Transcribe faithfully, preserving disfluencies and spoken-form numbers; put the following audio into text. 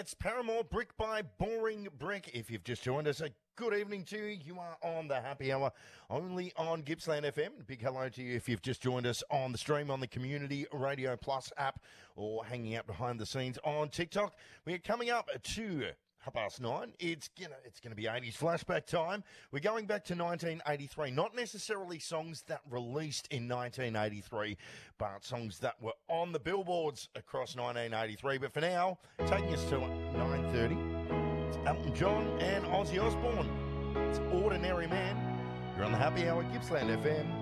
It's Paramore, Brick by Boring Brick. If you've just joined us, a good evening to you. You are on the Happy Hour, only on Gippsland F M. Big hello to you if you've just joined us on the stream on the Community Radio Plus app or hanging out behind the scenes on TikTok. We're coming up to half past nine. It's gonna it's gonna be eighties flashback time. We're going back to nineteen eighty-three. Not necessarily songs that released in nineteen eighty-three, but songs that were on the billboards across nineteen eighty-three. But for now, taking us to nine thirty, it's Elton John and Ozzy Osbourne. It's Ordinary Man. You're on the Happy Hour, Gippsland F M.